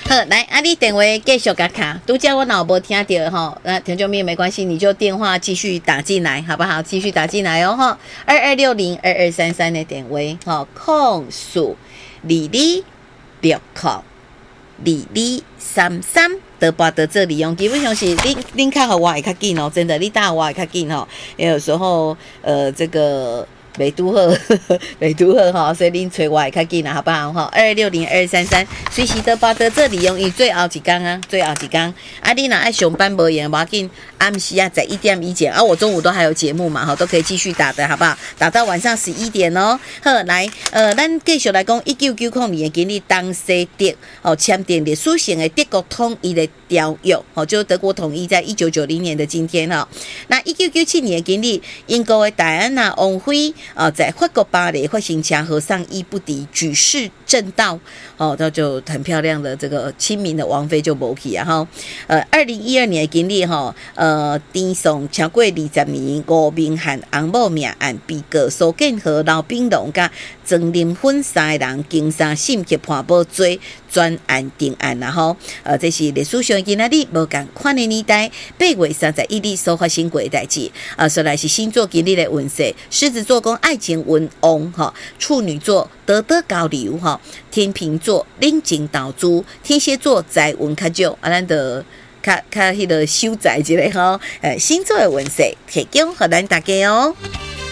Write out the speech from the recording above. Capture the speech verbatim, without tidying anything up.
好，来，啊，你电话继续甲卡，拄则我若无听到吼，那听众朋友没关系，你就电话继续打进来，好不好？继续打进来哦，哈，二二六零二二三三的电话，吼，控诉李李六扣李李三三。得把得这里用，基本上是恁恁较好我会较紧哦，真的，你打我会较紧哦，因为有时候呃这个。袂拄好，袂拄好吼，所以恁找我会较紧啦，好不好吼？二六零二三三，随时得把得这里用，伊最后一天啊，最后一天。啊，你若爱上班无闲，无要紧，暗时啊在一点以前啊，我中午都还有节目嘛，吼，都可以继续打的，好不好？打到晚上十一点哦。好，来，呃，咱继续来讲，一九九零年的今日，当西德哦签订历史性的德国统一的条约，哦，就德国统一在一九九零年的今天哈。那一九九七年的今日，英国的戴安娜王妃。啊，在法国巴黎发行强和尚衣不敌，举世正道哦，那就很漂亮的这个亲民的王妃就没去啊哈。呃，二零一二年的经历哈，呃，登上超过二十年吴明汉翁某命案被告苏建和、刘炳龙甲曾林芬三个人经杀性劫判无罪，专案定案啦吼。呃，这是历史上今仔日无共款的年代，八月三十一日所发生过的代志。啊，说来是星座今日的运势，狮子座讲爱情运旺哈，处女座得得交流哈，天秤座冷静投资，天蝎座财运较少，啊，咱就较较迄个守财一个吼。呃，星座的运势提供互咱大家哦。